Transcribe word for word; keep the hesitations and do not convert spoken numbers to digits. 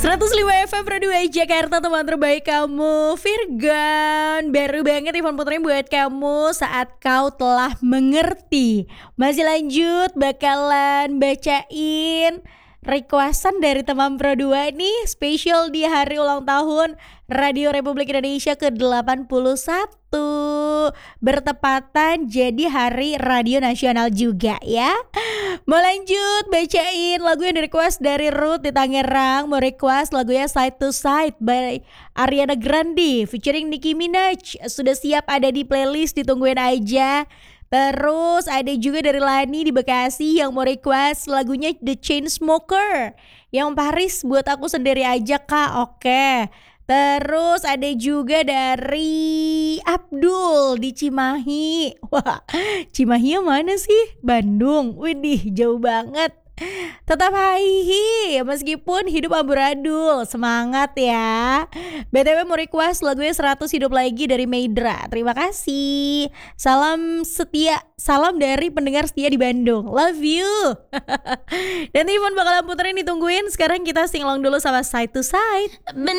seratus lima F M Broadway Jakarta, teman terbaik kamu. Virgon, baru banget Ivan puternya buat kamu saat kau telah mengerti. Masih lanjut bakalan bacain requestan dari teman Pro dua nih, spesial di hari ulang tahun Radio Republik Indonesia ke delapan puluh satu, bertepatan jadi hari radio nasional juga ya. Mau lanjut bacain lagu yang di request dari Ruth di Tangerang. Mau request lagunya Side to Side by Ariana Grande featuring Nicki Minaj. Sudah siap ada di playlist, ditungguin aja. Terus ada juga dari Lani di Bekasi yang mau request lagunya The Chainsmoker. Yang Paris buat aku sendiri aja kak. Oke. Terus ada juga dari Abdul di Cimahi. Wah, Cimahi yang mana sih? Bandung. Widih, jauh banget. Tetap haihi meskipun hidup amburadul. Semangat ya. B T W mau request lagunya seratus hidup lagi dari Meidra. Terima kasih. Salam setia, salam dari pendengar setia di Bandung. Love you. Dan Ivan bakalan puterin, ditungguin. Sekarang kita sing along dulu sama Side to Side.